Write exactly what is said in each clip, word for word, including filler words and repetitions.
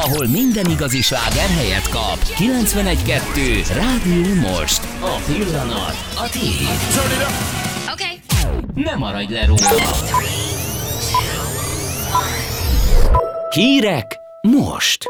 ahol minden igazi sláger helyet kap. kilencvenegy kettő Rádió Most. A pillanat a tiéd. Oké. Ne maradj le róla. Hírek most.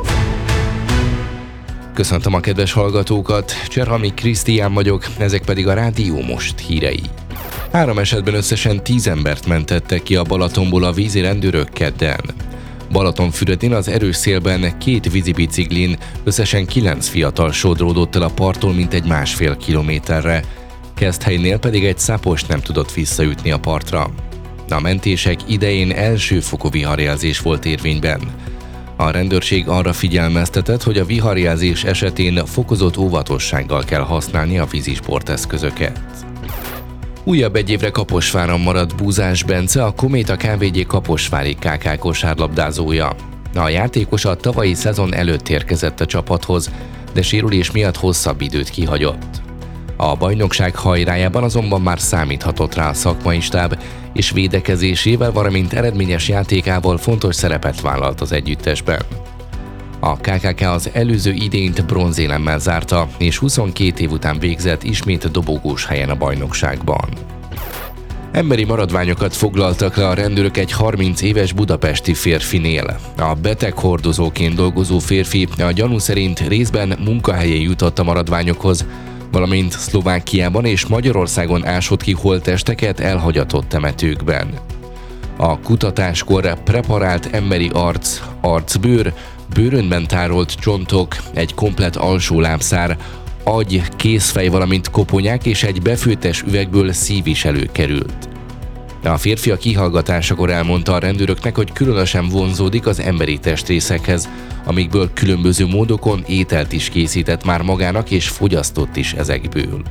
Köszöntöm a kedves hallgatókat, Cserhalmi Krisztián vagyok, ezek pedig a Rádió Most hírei. Három esetben összesen tíz embert mentettek ki a Balatonból a vízi rendőrök kedden. Balatonfüredén az erős szélben két vízibiciklin összesen kilenc fiatal sodródott el a parttól mintegy másfél kilométerre. Keszthelynél pedig egy szápos nem tudott visszaütni a partra. A mentések idején elsőfokú viharjelzés volt érvényben. A rendőrség arra figyelmeztetett, hogy a viharjelzés esetén fokozott óvatossággal kell használni a vízisporteszközöket. Újabb egy évre Kaposváron maradt Búzás Bence, a Kométa ká vé gé kaposvári ká ká kosárlabdázója. A játékos a tavalyi szezon előtt érkezett a csapathoz, de sérülés miatt hosszabb időt kihagyott. A bajnokság hajrájában azonban már számíthatott rá a szakmai stáb, és védekezésével, valamint eredményes játékával fontos szerepet vállalt az együttesben. A ká ká ká az előző idényt bronzélemmel zárta, és huszonkét év után végzett ismét dobogós helyen a bajnokságban. Emberi maradványokat foglaltak le a rendőrök egy harminc éves budapesti férfinél. A beteghordozóként dolgozó férfi a gyanú szerint részben munkahelyén jutott a maradványokhoz, valamint Szlovákiában és Magyarországon ásott ki holttesteket elhagyatott temetőkben. A kutatáskor preparált emberi arc, arcbőr, bőrönben tárolt csontok, egy komplett alsó lábszár, agy, kézfej, valamint koponyák és egy befőttes üvegből szív is előkerült. A férfi a kihallgatásakor elmondta a rendőröknek, hogy különösen vonzódik az emberi testrészekhez, amikből különböző módokon ételt is készített már magának és fogyasztott is ezekből.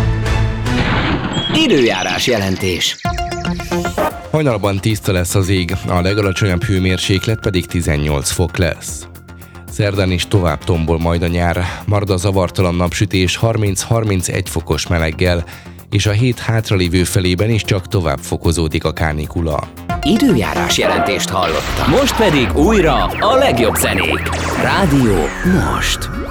Időjárás jelentés. Hajnalban tiszta lesz az ég, a legalacsonyabb hőmérséklet pedig tizennyolc fok lesz. Szerdán is tovább tombol majd a nyár, marad a zavartalan napsütés harminc-harmincegy fokos meleggel, és a hét hátralévő felében is csak tovább fokozódik a kánikula. Időjárás jelentést hallottam. Most pedig újra a legjobb zenék. Rádió Most.